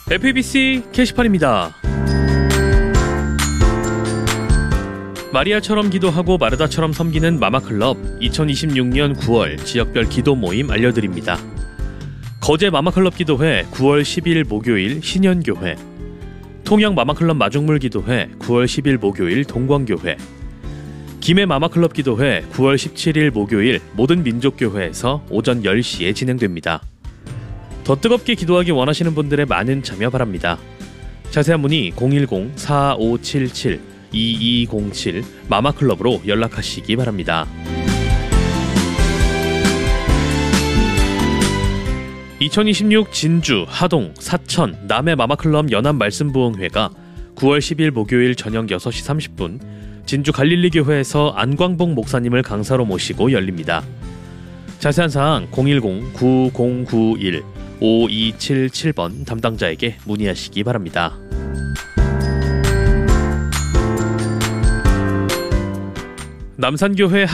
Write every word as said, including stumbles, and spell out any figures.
에프이비씨 게시판입니다. 마리아처럼 기도하고 마르다처럼 섬기는 마마클럽 이천이십육년 구월 지역별 기도 모임 알려드립니다. 거제 마마클럽 기도회 구월 십일 목요일 신현교회, 통영 마마클럽 마중물 기도회 구월 십일 목요일 동광교회, 김해 마마클럽 기도회 구월 십칠일 목요일 모든 민족교회에서 오전 열 시에 진행됩니다. 더 뜨겁게 기도하기 원하시는 분들의 많은 참여 바랍니다. 자세한 문의 공일공 사오칠칠 이이공칠 마마클럽으로 연락하시기 바랍니다. 이천이십육 진주, 하동, 사천, 남해 마마클럽 연합 말씀부흥회가 구월 십일 목요일 저녁 여섯 시 삼십 분 진주 갈릴리교회에서 안광복 목사님을 강사로 모시고 열립니다. 자세한 사항 공일공 구공구일 오이칠칠 번 담당자에게 문의하시기 바랍니다. 남산교회